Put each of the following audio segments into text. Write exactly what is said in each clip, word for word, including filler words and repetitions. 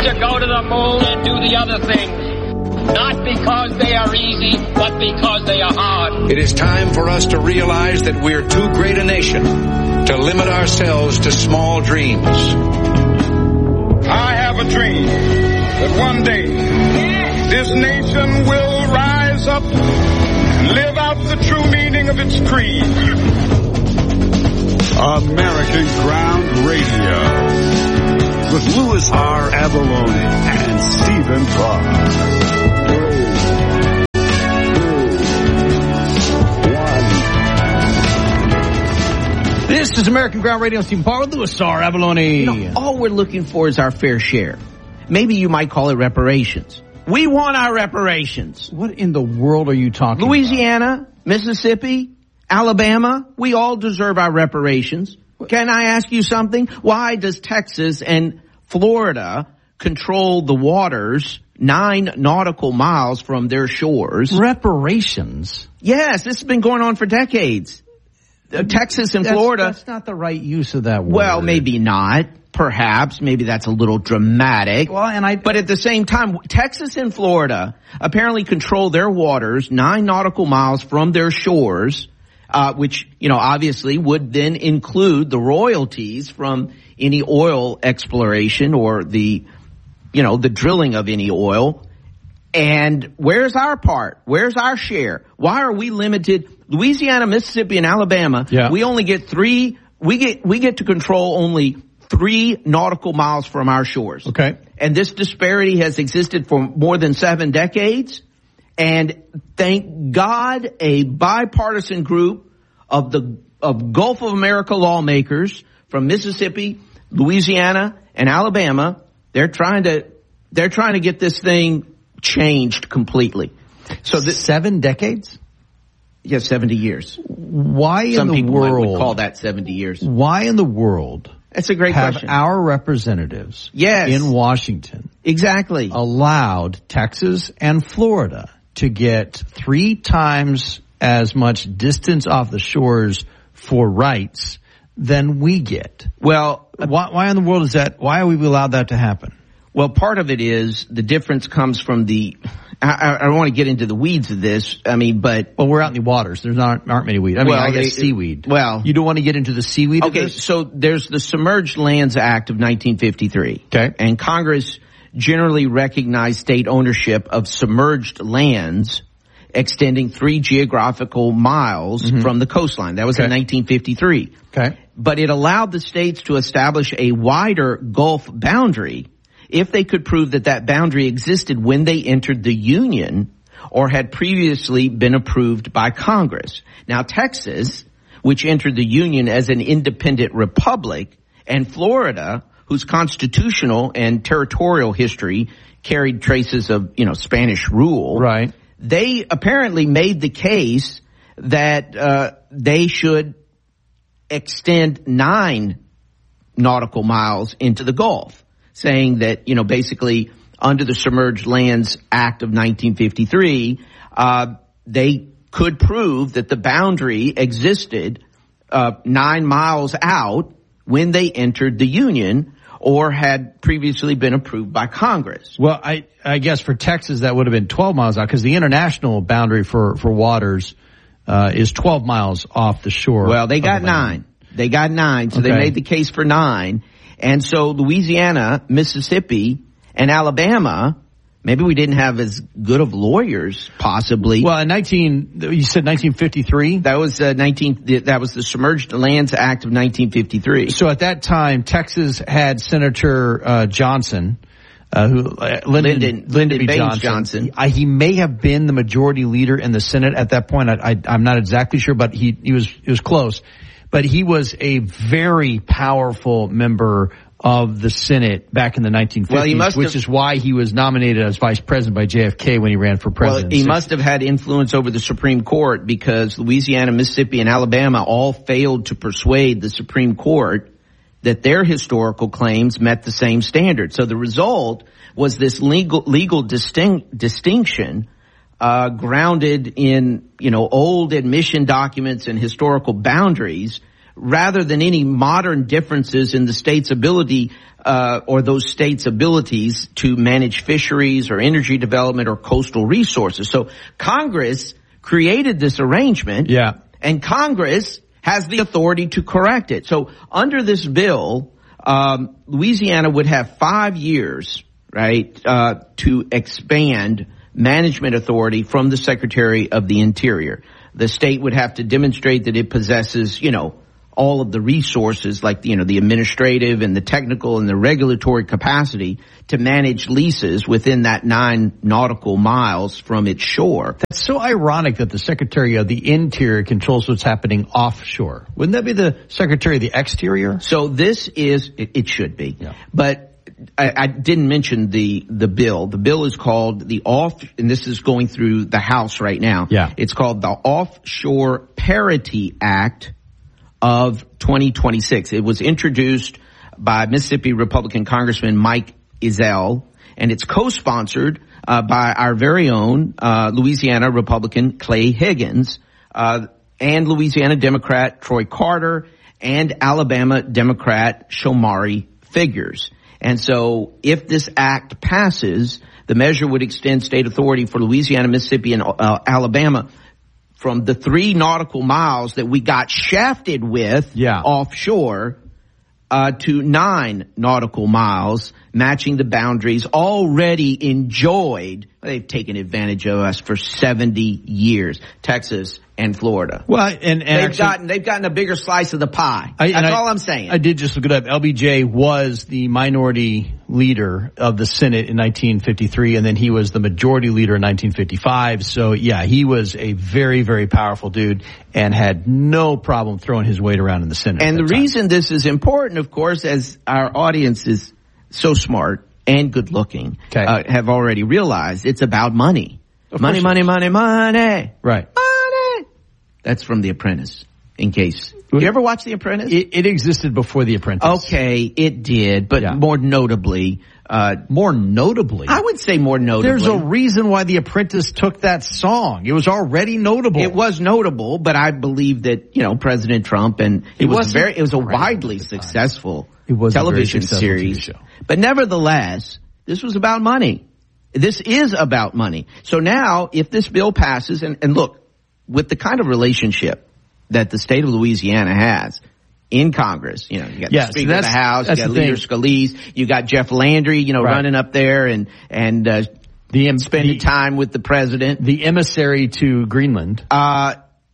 to go to the moon and do the other things. Not because they are easy, but because they are hard. It is time for us to realize that we're too great a nation to limit ourselves to small dreams. I have a dream that one day this nation will rise up and live out the true meaning of its creed. American Ground Radio with Louis R. Avallone and Stephen Parr. This is American Ground Radio. Stephen Parr with Louis R. Avallone. You know, all we're looking for is our fair share. Maybe you might call it reparations. We want our reparations. What in the world are you talking Louisiana, about? Mississippi, Alabama, we all deserve our reparations. Can I ask you something? Why does Texas and Florida control the waters nine nautical miles from their shores? Reparations? Yes, this has been going on for decades. Uh, Texas and that's, Florida. That's not the right use of that word. Well, maybe not. Perhaps. Maybe that's a little dramatic. Well, and I, but at the same time, Texas and Florida apparently control their waters nine nautical miles from their shores, uh, which, you know, obviously would then include the royalties from any oil exploration or the, you know, the drilling of any oil. And where's our part? Where's our share? Why are we limited? Louisiana, Mississippi, and Alabama, yeah. we only get three, we get, we get to control only three nautical miles from our shores. Okay. And this disparity has existed for more than seven decades. And thank God a bipartisan group of the, of Gulf of America lawmakers from Mississippi, Louisiana, and Alabama, they're trying to, they're trying to get this thing changed completely. So the, seven decades? Yes, seventy years. Why Some in the people world would call that seventy years. Why in the world? That's a great have question. Our representatives yes. in Washington exactly allowed Texas and Florida to get three times as much distance off the shores for rights than we get? Well, why, why in the world is that? Why are we allowed that to happen? Well, part of it is the difference comes from the, I, I don't want to get into the weeds of this, I mean, but. Well, we're out in the waters. There's not, aren't many weeds. I mean, well, I guess they, seaweed. Well. You don't want to get into the seaweed okay, of this? So there's the Submerged Lands Act of nineteen fifty-three. Okay. And Congress generally recognized state ownership of submerged lands extending three geographical miles mm-hmm. from the coastline. That was okay. in nineteen fifty-three. Okay. But it allowed the states to establish a wider Gulf boundary if they could prove that that boundary existed when they entered the Union or had previously been approved by Congress. Now, Texas, which entered the Union as an independent republic, and Florida, whose constitutional and territorial history carried traces of, you know, Spanish rule. Right. They apparently made the case that uh they should extend nine nautical miles into the Gulf, saying that, you know, basically under the Submerged Lands Act of nineteen fifty-three, uh, they could prove that the boundary existed uh, nine miles out when they entered the Union or had previously been approved by Congress. Well, I, I guess for Texas that would have been twelve miles out because the international boundary for, for waters uh, is twelve miles off the shore. Well, they got the nine. They got nine, so okay. they made the case for nine. And so Louisiana, Mississippi, and Alabama, maybe we didn't have as good of lawyers, possibly. Well, in nineteen, you said nineteen fifty-three? That was uh, nineteen. That was the Submerged Lands Act of nineteen fifty-three. So at that time, Texas had Senator uh, Johnson, uh, who uh, Lyndon, Lyndon, Lyndon B. Baines Johnson. Johnson. I, he may have been the majority leader in the Senate at that point. I, I, I'm not exactly sure, but he, he was he was close. But he was a very powerful member of the Senate back in the nineteen fifties, well, he must which have, is why he was nominated as vice president by J F K when he ran for president. Well, he must have had influence over the Supreme Court because Louisiana, Mississippi, and Alabama all failed to persuade the Supreme Court that their historical claims met the same standard. So the result was this legal legal distinct, distinction uh grounded in, you know, old admission documents and historical boundaries rather than any modern differences in the state's ability uh, or those states' abilities to manage fisheries or energy development or coastal resources. So Congress created this arrangement, yeah. and Congress has the authority to correct it. So under this bill, um, Louisiana would have five years, right, uh, to expand management authority from the Secretary of the Interior. The state would have to demonstrate that it possesses, you know, all of the resources like, you know, the administrative and the technical and the regulatory capacity to manage leases within that nine nautical miles from its shore. That's so ironic that the Secretary of the Interior controls what's happening offshore. Wouldn't that be the Secretary of the Exterior? So this is, it, it should be, yeah. but I, I didn't mention the, the bill. The bill is called the off, and this is going through the House right now. Yeah. It's called the Offshore Parity Act of twenty twenty-six. It was introduced by Mississippi Republican Congressman Mike Ezell, and it's co-sponsored uh, by our very own uh, Louisiana Republican Clay Higgins, uh, and Louisiana Democrat Troy Carter, and Alabama Democrat Shomari Figures. And so if this act passes, the measure would extend state authority for Louisiana, Mississippi, and uh, Alabama from the three nautical miles that we got shafted with yeah. offshore uh, to nine nautical miles, matching the boundaries already enjoyed. They've taken advantage of us for seventy years, Texas and Florida. Well, and, and they've actually, gotten they've gotten a bigger slice of the pie. I, That's I, all I'm saying. I did just look it up. L B J was the minority leader of the Senate in nineteen fifty-three, and then he was the majority leader in nineteen fifty-five. So yeah, he was a very, very powerful dude and had no problem throwing his weight around in the Senate. And the time. reason this is important, of course, as our audience is so smart and good looking, okay. uh, have already realized, it's about money. Of money, money, money, money. Right. Money. That's from The Apprentice, in case. Did you ever watch The Apprentice? It, it existed before The Apprentice. Okay, it did, but yeah. more notably, uh, more notably, I would say more notably. There's a reason why The Apprentice took that song. It was already notable. It was notable, but I believe that, you know, President Trump and it, it was very, it was a widely successful it was television a very series. T V show. But nevertheless, this was about money. This is about money. So now, if this bill passes, and, and look, with the kind of relationship that the state of Louisiana has in Congress, you know, you got yeah, the Speaker so of the House, you got Leader Scalise, you got Jeff Landry, you know, right. running up there and, and, uh, the, spending the, time with the president. The emissary to Greenland. Uh,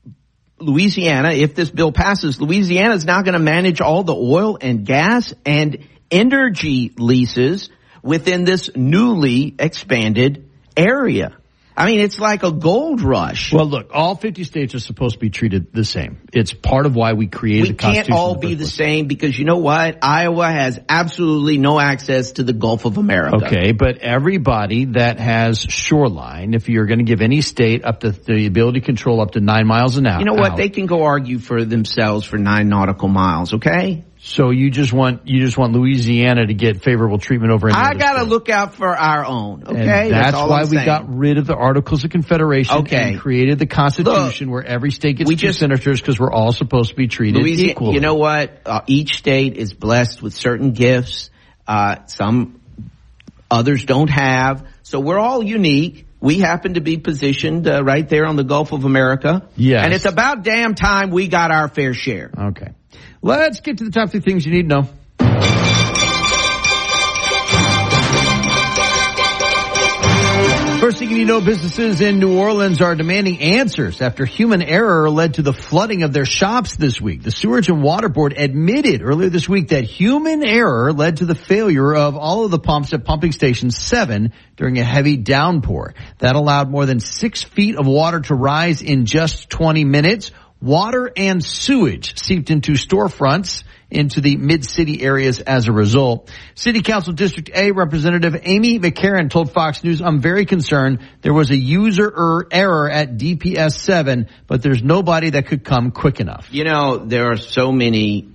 Louisiana, if this bill passes, Louisiana is now going to manage all the oil and gas and energy leases within this newly expanded area. I mean, it's like a gold rush. Well, look, all fifty states are supposed to be treated the same. It's part of why we created we the Constitution. We can't all be the same because you know what? Iowa has absolutely no access to the Gulf of America. Okay, but everybody that has shoreline, if you're going to give any state up to the ability to control up to nine miles an hour. You know what? Out, they can go argue for themselves for nine nautical miles, okay? So you just want you just want Louisiana to get favorable treatment over in I got to look out for our own, okay? And that's, that's all why I'm we saying. got rid of the Articles of Confederation okay. and created the Constitution look, where every state gets two just, senators because we're all supposed to be treated Louisiana, equally. You know what? Uh, each state is blessed with certain gifts. Uh, some others don't have. So we're all unique. We happen to be positioned uh, right there on the Gulf of America. Yes. And it's about damn time we got our fair share. Okay. Let's get to the top three things you need to know. First thing you need to know, businesses in New Orleans are demanding answers after human error led to the flooding of their shops this week. The Sewerage and Water Board admitted earlier this week that human error led to the failure of all of the pumps at pumping station seven during a heavy downpour. That allowed more than six feet of water to rise in just twenty minutes. Water and sewage seeped into storefronts into the mid-city areas as a result. City Council District A Representative Amy McCarran told Fox News, I'm very concerned. There was a user er- error at D P S seven, but there's nobody that could come quick enough. You know, there are so many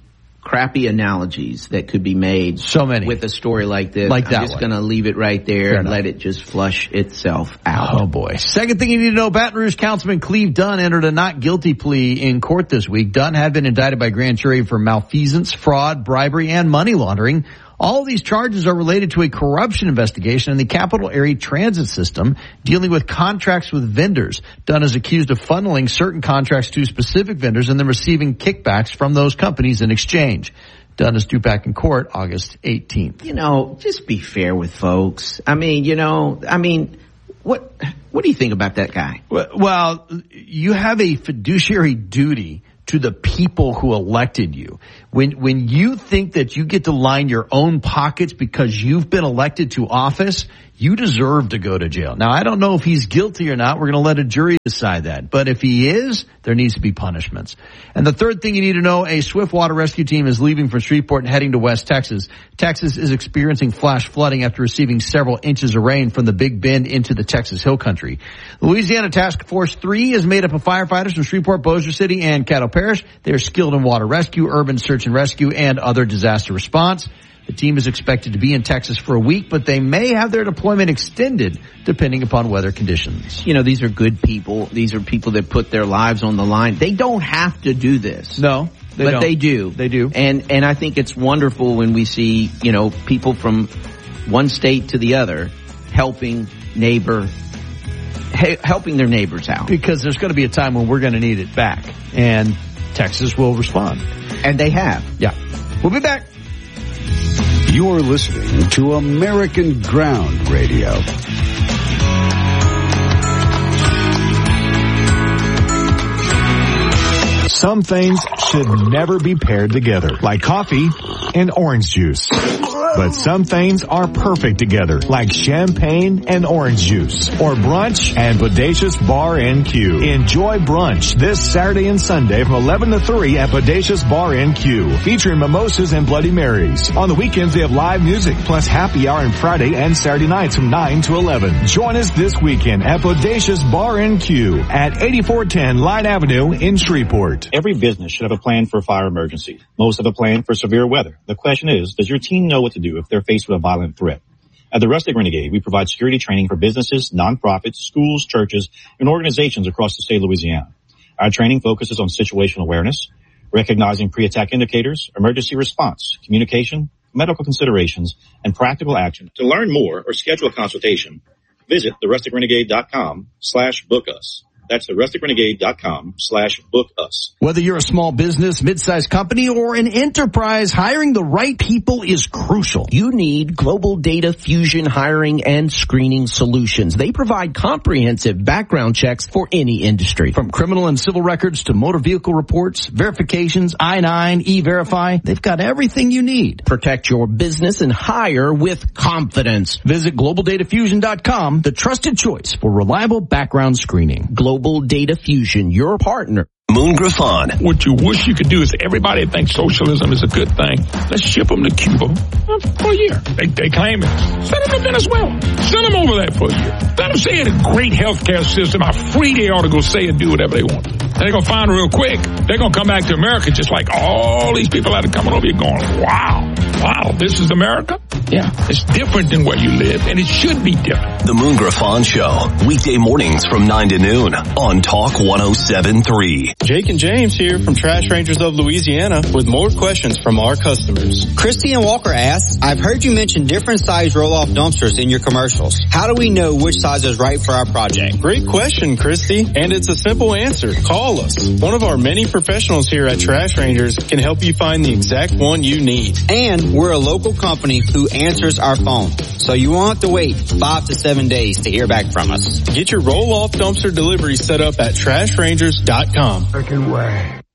crappy analogies that could be made. So many. With a story like this. Like that I'm just going to leave it right there Fair and enough. let it just flush itself out. Oh boy. Second thing you need to know, Baton Rouge Councilman Cleve Dunn entered a not guilty plea in court this week. Dunn had been indicted by grand jury for malfeasance, fraud, bribery, and money laundering. All of these charges are related to a corruption investigation in the capital area transit system dealing with contracts with vendors. Dunn is accused of funneling certain contracts to specific vendors and then receiving kickbacks from those companies in exchange. Dunn is due back in court August eighteenth. You know, just be fair with folks. I mean, you know, I mean, what what do you think about that guy? Well, you have a fiduciary duty to the people who elected you. When when you think that you get to line your own pockets because you've been elected to office, you deserve to go to jail. Now, I don't know if he's guilty or not. We're going to let a jury decide that. But if he is, there needs to be punishments. And the third thing you need to know, a swift water rescue team is leaving from Shreveport and heading to West Texas. Texas is experiencing flash flooding after receiving several inches of rain from the Big Bend into the Texas Hill Country. Louisiana Task Force three is made up of firefighters from Shreveport, Bossier City, and Caddo Parish. They are skilled in water rescue, urban search and rescue, and other disaster response. The team is expected to be in Texas for a week, but they may have their deployment extended depending upon weather conditions. You know, these are good people. These are people that put their lives on the line. They don't have to do this. No, they but don't. they do. They do. And and I think it's wonderful when we see, you know, people from one state to the other helping neighbor, he- helping their neighbors out. Because there's going to be a time when we're going to need it back, and Texas will respond. And they have. Yeah. We'll be back. You're listening to American Ground Radio. Some things should never be paired together, like coffee and orange juice. But some things are perfect together, like champagne and orange juice, or brunch and Bodacious Bar and Q. Enjoy brunch this Saturday and Sunday from eleven to three at Bodacious Bar and Q, featuring mimosas and Bloody Marys. On the weekends, they have live music, plus happy hour on Friday and Saturday nights from nine to eleven. Join us this weekend at Bodacious Bar and Q at eighty-four ten Line Avenue in Shreveport. Every business should have a plan for a fire emergency. Most have a plan for severe weather. The question is, does your team know what to do if they're faced with a violent threat? At the Rustic Renegade, we provide security training for businesses, nonprofits, schools, churches, and organizations across the state of Louisiana. Our training focuses on situational awareness, recognizing pre-attack indicators, emergency response, communication, medical considerations, and practical action. To learn more or schedule a consultation, visit the rustic renegade dot com slash book us. That's the rustic renegade dot com slash book us. Whether you're a small business, mid-sized company, or an enterprise, hiring the right people is crucial. You need Global Data Fusion hiring and screening solutions. They provide comprehensive background checks for any industry. From criminal and civil records to motor vehicle reports, verifications, I nine, E-Verify, they've got everything you need. Protect your business and hire with confidence. Visit global data fusion dot com, the trusted choice for reliable background screening. Global Data Fusion, your partner. Moon Griffon. What you wish you could do is everybody thinks socialism is a good thing. Let's ship them to Cuba for a year. They, they claim it. Send them to Venezuela. Send them over there for a year. Let them say it's a great healthcare system, how free they ought to go say and do whatever they want. And they're going to find real quick, they're going to come back to America just like all these people that are coming over here going, wow, wow, this is America? Yeah, it's different than where you live, and it should be different. The Moon Griffon Show, weekday mornings from nine to noon on Talk one oh seven point three. Jake and James here from Trash Rangers of Louisiana with more questions from our customers. Christian Walker asks, I've heard you mention different size roll-off dumpsters in your commercials. How do we know which size is right for our project? Great question, Christy, and it's a simple answer. Call us. One of our many professionals here at Trash Rangers can help you find the exact one you need. And we're a local company who answers our phone, so you won't have to wait five to seven days to hear back from us. Get your roll-off dumpster delivery set up at trash rangers dot com. Way.